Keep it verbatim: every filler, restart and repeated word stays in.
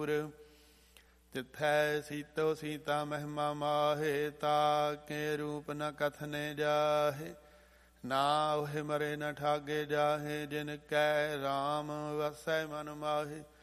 ਤਿਥੈ ਸੀਤੋ ਸੀਤਾ ਮਹਿਮਾ ਮਾਹੇ, ਤਾ ਕੇ ਰੂਪ ਨ ਕਥਨੇ ਜਾਹੇ। ਨਾ ਉਹੇ ਮਰੇ ਨ ਠਾਗੇ ਜਾਹੇ, ਜਿਨ ਕੈ ਰਾਮ ਵਸੈ ਮਨ ਮਾਹੇ।